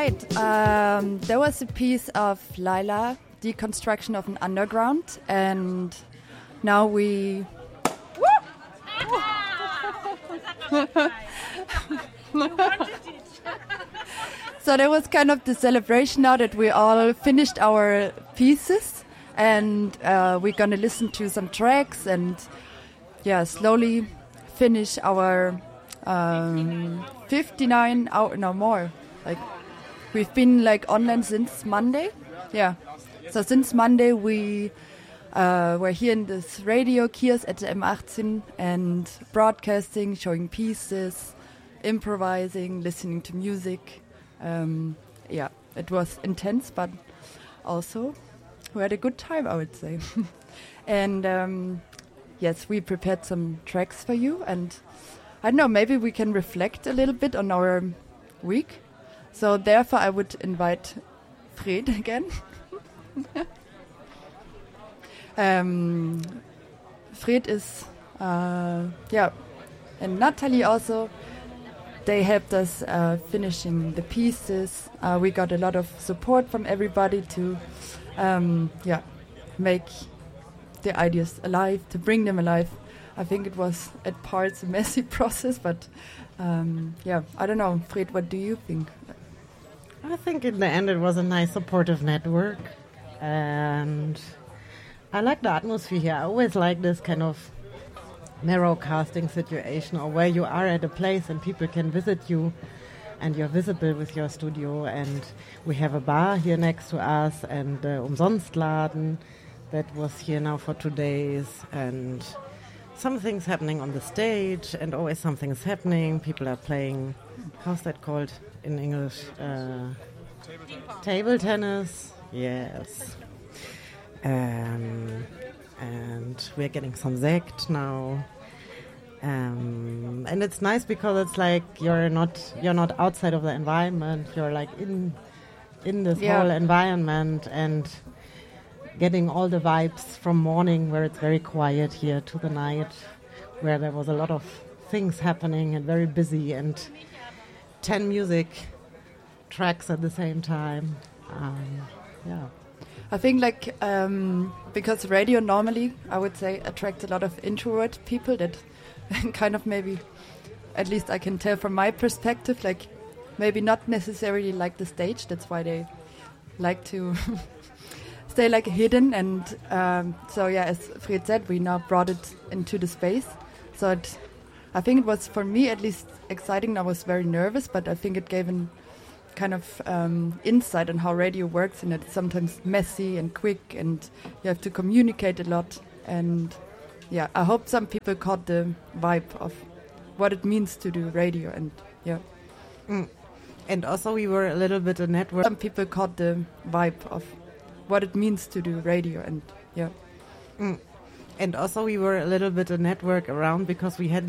right. There was a piece of Lila, Deconstruction of an Underground, and now we... So there was kind of the celebration now that we all finished our pieces, and we're gonna listen to some tracks and slowly finish our 59 hour, no more. Like we've been like online since Monday. Yeah. So since Monday we were here in this radio kiosk at the M18 and broadcasting, showing pieces, improvising, listening to music. It was intense, but also we had a good time, I would say. And yes, we prepared some tracks for you, and I don't know, maybe we can reflect a little bit on our week. So therefore I would invite Fred again. Fred is, and Natalie also. They helped us finishing the pieces. We got a lot of support from everybody to, make the ideas alive, to bring them alive. I think it was at parts a messy process, but I don't know. Fred, what do you think? I think in the end it was a nice supportive network, and I like the atmosphere here. I always like this kind of narrow casting situation, or where you are at a place and people can visit you and you're visible with your studio. And we have a bar here next to us, and Umsonstladen that was here now for 2 days, and something's happening on the stage, and always something's happening. People are playing, how's that called in English? Table tennis. Yes. And we're getting some sect now. And it's nice because it's like you're not outside of the environment. You're like in this whole environment, and getting all the vibes from morning where it's very quiet here to the night where there was a lot of things happening and very busy, and 10 music tracks at the same time. I think because radio normally, I would say, attracts a lot of introvert people that kind of maybe, at least I can tell from my perspective, like maybe not necessarily like the stage. That's why they like to stay like hidden. And as Fred said, we now brought it into the space. So I think it was, for me at least, exciting. I was very nervous, but I think it gave an kind of insight on how radio works, and it's sometimes messy and quick, and you have to communicate a lot. And I hope some people caught the vibe of what it means to do radio. And and also we were a little bit a network. Some people caught the vibe of what it means to do radio. And and also we were a little bit a network around, because we had